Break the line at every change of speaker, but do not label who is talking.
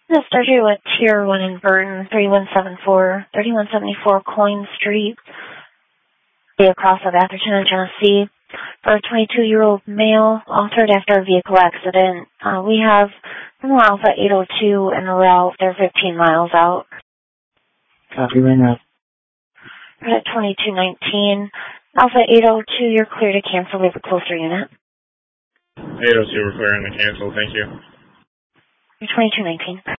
This started with Tier 1 in Burton, 3174 Coyne Street, across of Atherton in Tennessee, for a 22-year-old male altered after a vehicle accident. We have Alpha 802 en route. They're 15 miles out.
Copy right now.
We're at 2219. Alpha 802, you're clear to cancel. We have a closer unit.
802, we're clearing the cancel. Thank you.
You're 2219.